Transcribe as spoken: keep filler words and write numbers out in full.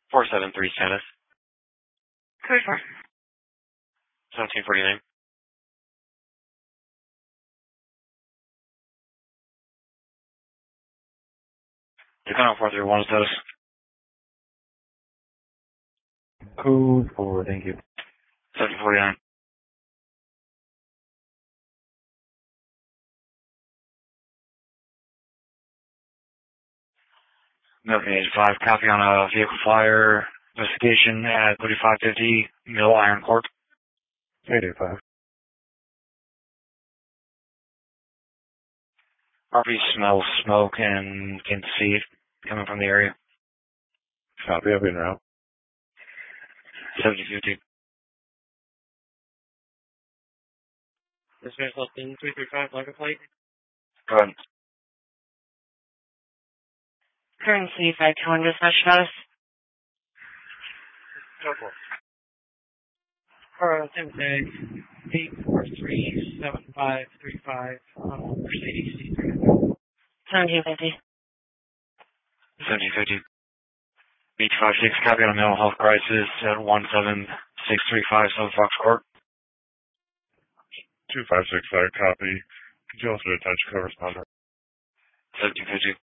four seven three status. Code four. seventeen forty-nine. Dakota four three one status. Code four, thank you. seventeen forty-nine. American eighty-five, copy on a vehicle fire investigation at thirty-five fifty Middle Iron Court. eighty-five. R P smells smoke and can see it coming from the area. Copy, I've been route. seventy fifty. This man's left in three three five, like a plate. Go ahead. Currency five two one dispatch status. Go for it. For Tuesday, eight four three seven five three five, um, Mercedes C three. seventeen fifty. seventeen fifty. B two five six, copy on a mental health crisis at one seven six three five South Fox Court. two five six, sorry, copy. Could you also attach co-responder? seventeen fifty.